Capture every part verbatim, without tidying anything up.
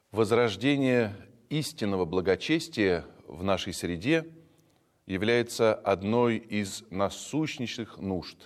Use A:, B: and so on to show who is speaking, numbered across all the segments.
A: Возрождение истинного благочестия в нашей среде является одной из насущнейших нужд.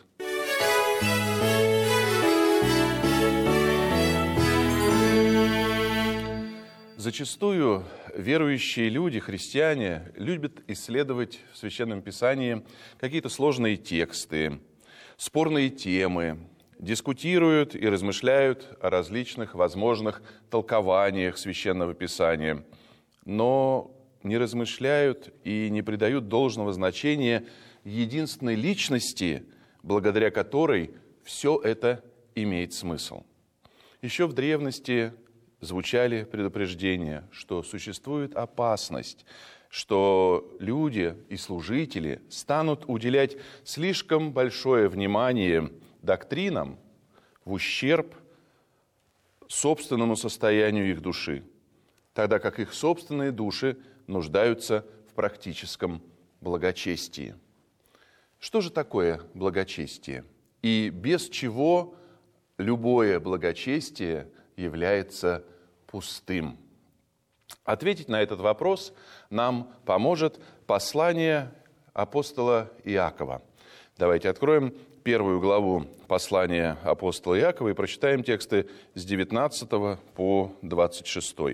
A: Зачастую верующие люди, христиане, любят исследовать в Священном Писании какие-то сложные тексты, спорные темы, дискутируют и размышляют о различных возможных толкованиях Священного Писания, но не размышляют и не придают должного значения единственной личности, благодаря которой все это имеет смысл. Еще в древности звучали предупреждения, что существует опасность, что люди и служители станут уделять слишком большое внимание доктринам в ущерб собственному состоянию их души, тогда как их собственные души нуждаются в практическом благочестии. Что же такое благочестие? И без чего любое благочестие является пустым? Ответить на этот вопрос нам поможет послание апостола Иакова. Давайте откроем первую главу послания апостола Иакова и прочитаем тексты с девятнадцатого по двадцать шестой.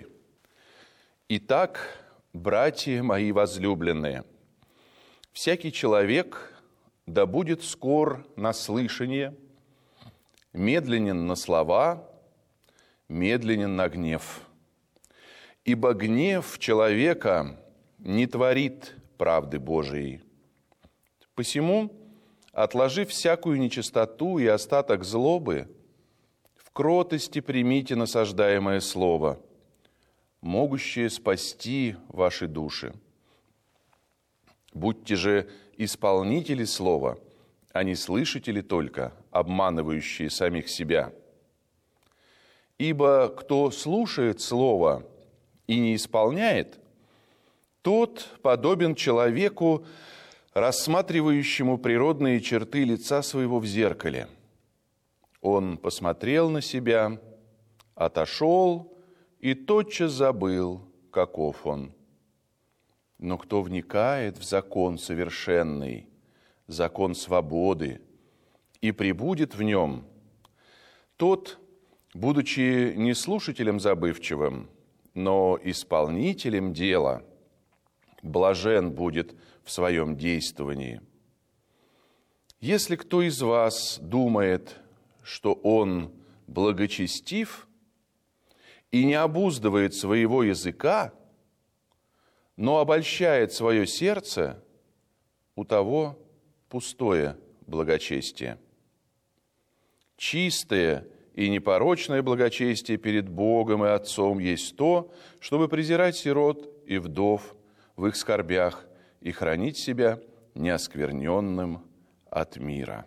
A: «Итак, братья мои возлюбленные, всякий человек да будет скор на слышание, медленен на слова, медленен на гнев. Ибо гнев человека не творит правды Божией. Посему, отложив всякую нечистоту и остаток злобы, в кротости примите насаждаемое слово, могущее спасти ваши души. Будьте же исполнители слова, а не слышатели только, обманывающие самих себя. Ибо кто слушает слово и не исполняет, тот подобен человеку, рассматривающему природные черты лица своего в зеркале. Он посмотрел на себя, отошел и тотчас забыл, каков он. Но кто вникает в закон совершенный, закон свободы, и пребудет в нем, тот, будучи не слушателем забывчивым, но исполнителем дела, блажен будет в своем действовании. Если кто из вас думает, что он благочестив и не обуздывает своего языка, но обольщает свое сердце, у того пустое благочестие. Чистое и непорочное благочестие перед Богом и Отцом есть то, чтобы презирать сирот и вдов в их скорбях и хранить себя неоскверненным от мира».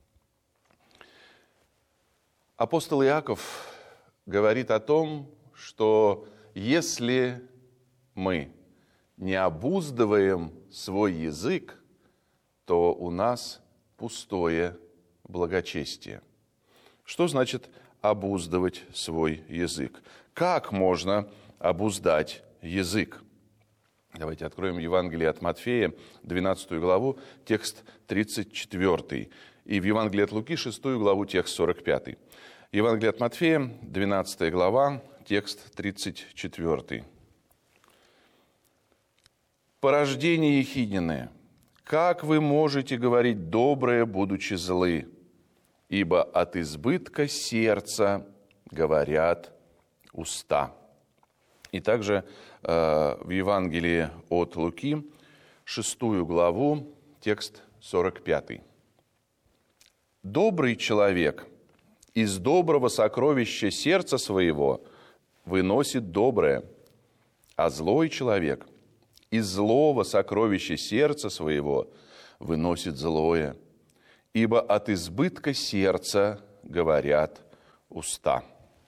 A: Апостол Иаков говорит о том, что если мы не обуздываем свой язык, то у нас пустое благочестие. Что значит обуздывать свой язык? Как можно обуздать язык? Давайте откроем Евангелие от Матфея, двенадцатую главу, текст тридцать четвёртый. И в Евангелии от Луки, шестую главу, текст сорок пятый. Евангелие от Матфея, двенадцатая глава, текст тридцать четвёртый. «Порождение ехиднное, как вы можете говорить доброе, будучи злы? Ибо от избытка сердца говорят уста». И также э, в Евангелии от Луки, шестую главу, текст сорок пятый. «Добрый человек из доброго сокровища сердца своего выносит доброе, а злой человек из злого сокровища сердца своего выносит злое, ибо от избытка сердца говорят уста».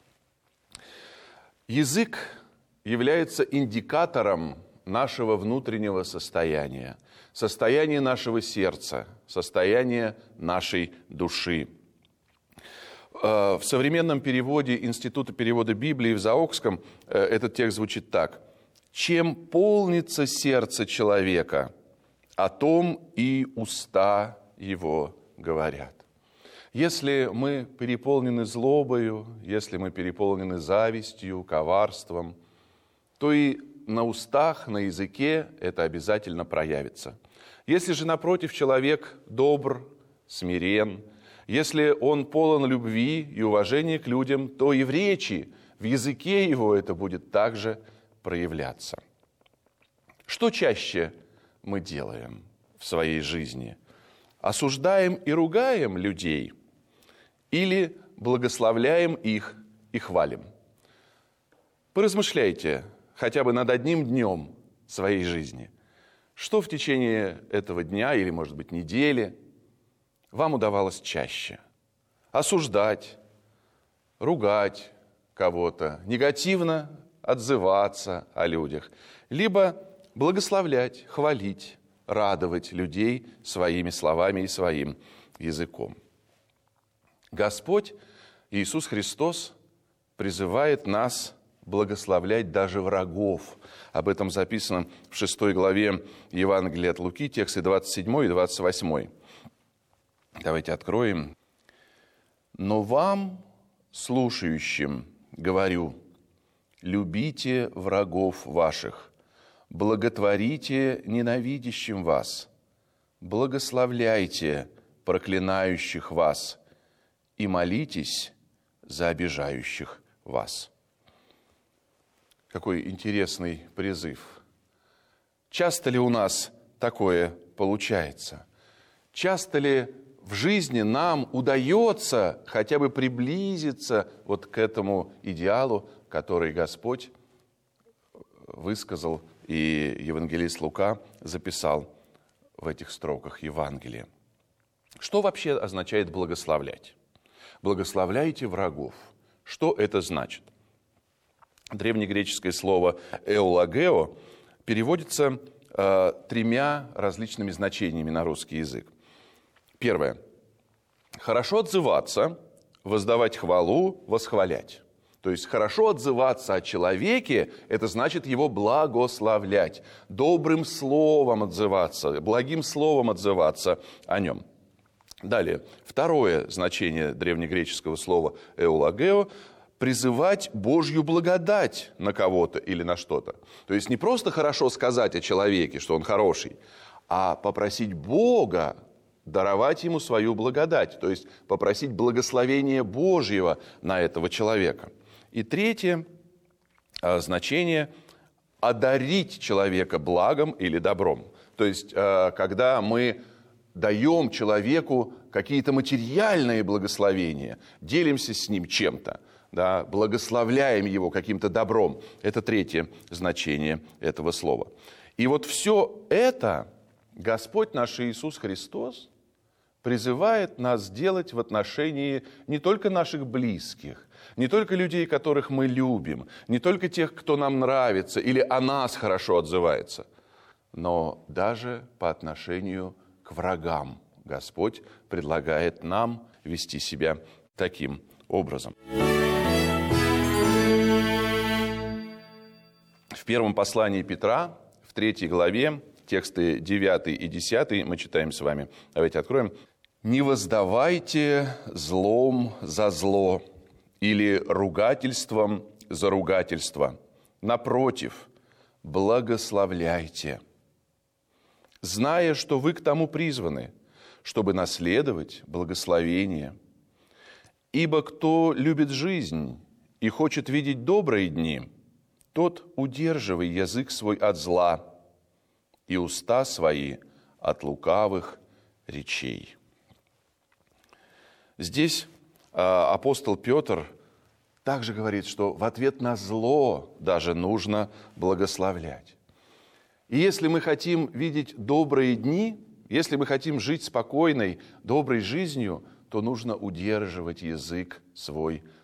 A: Язык является индикатором нашего внутреннего состояния, состояния нашего сердца, состояния нашей души. В современном переводе Института перевода Библии в Заокском этот текст звучит так. «Чем полнится сердце человека, о том и уста его говорят». Если мы переполнены злобою, если мы переполнены завистью, коварством, то и на устах, на языке это обязательно проявится. Если же, напротив, человек добр, смирен, если он полон любви и уважения к людям, то и в речи, в языке его это будет также проявляться. Что чаще мы делаем в своей жизни? Осуждаем и ругаем людей или благословляем их и хвалим? Поразмышляйте хотя бы над одним днем своей жизни. Что в течение этого дня или, может быть, недели вам удавалось чаще? Осуждать, ругать кого-то, негативно отзываться о людях, либо благословлять, хвалить, радовать людей своими словами и своим языком. Господь Иисус Христос призывает нас благословлять даже врагов. Об этом записано в шестой главе Евангелия от Луки, тексты двадцать седьмой и двадцать восьмой. Давайте откроем. «Но вам, слушающим, говорю, любите врагов ваших, благотворите ненавидящим вас, благословляйте проклинающих вас и молитесь за обижающих вас». Какой интересный призыв. Часто ли у нас такое получается? Часто ли в жизни нам удается хотя бы приблизиться вот к этому идеалу, который Господь высказал и евангелист Лука записал в этих строках Евангелия? Что вообще означает благословлять? Благословляйте врагов. Что это значит? Древнегреческое слово «эулагео» переводится э, тремя различными значениями на русский язык. Первое. Хорошо отзываться, воздавать хвалу, восхвалять. То есть хорошо отзываться о человеке – это значит его благословлять, добрым словом отзываться, благим словом отзываться о нем. Далее. Второе значение древнегреческого слова «эулагео» – призывать Божью благодать на кого-то или на что-то. То есть не просто хорошо сказать о человеке, что он хороший, а попросить Бога даровать ему свою благодать, то есть попросить благословения Божьего на этого человека. И третье значение – одарить человека благом или добром. То есть когда мы даем человеку какие-то материальные благословения, делимся с ним чем-то, да, благословляем его каким-то добром. Это третье значение этого слова. И вот все это Господь наш Иисус Христос призывает нас делать в отношении не только наших близких, не только людей, которых мы любим, не только тех, кто нам нравится или о нас хорошо отзывается, но даже по отношению к врагам. Господь предлагает нам вести себя таким образом. В первом послании Петра, в третьей главе, тексты девятый и десятый, мы читаем с вами. Давайте откроем. «Не воздавайте злом за зло или ругательством за ругательство. Напротив, благословляйте, зная, что вы к тому призваны, чтобы наследовать благословение. Ибо кто любит жизнь и хочет видеть добрые дни, тот удерживай язык свой от зла и уста свои от лукавых речей». Здесь а, апостол Петр также говорит, что в ответ на зло даже нужно благословлять. И если мы хотим видеть добрые дни, если мы хотим жить спокойной, доброй жизнью, то нужно удерживать язык свой